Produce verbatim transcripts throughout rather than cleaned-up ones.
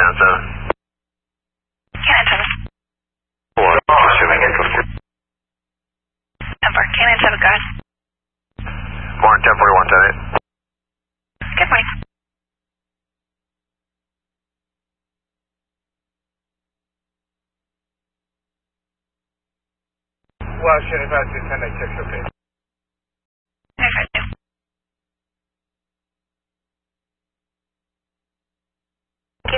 ten seven. Cannon seven. Four. Assuming eight four four. ten four. Cannon seven, go ahead. Morning, ten forty-one, ten eight. Good morning. Washington five two ten eight six, okay. nine five two. Thank you.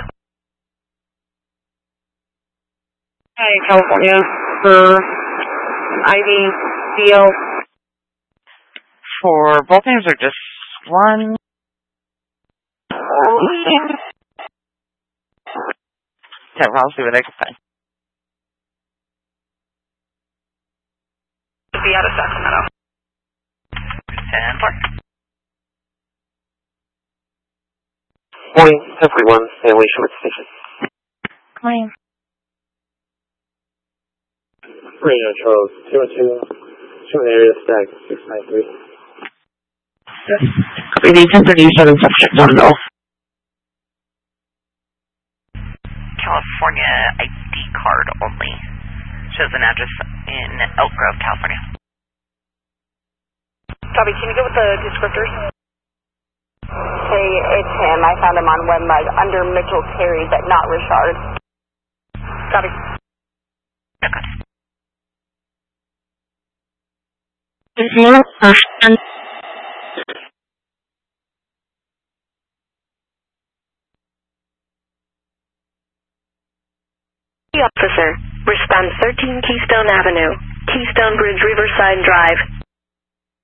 Hi, California, for I V D L. For both names or just one? Okay, well, I'll see what I can find. Be out of Sacramento. ten four. Morning, ten forty-one, Family Short Station. Good morning. Radio Charles, two one two, showing area stack six nine three. Copy, ten thirty-seven, subject one oh. California I D card only. Shows an address in Elk Grove, California. Copy, can you go with the descriptors? Hey, it's him. I found him on WebMug under Mitchell Terry, but not Richard. Copy. Okay. Officer, respond thirteen Keystone Avenue, Keystone Bridge, Riverside Drive.